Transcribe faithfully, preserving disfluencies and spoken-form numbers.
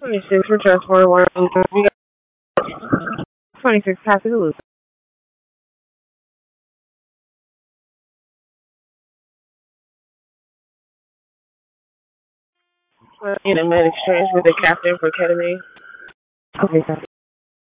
twenty-six for transport one. We got twenty-six Pascagoula. In a med exchange with the captain for ketamine. Okay, sir.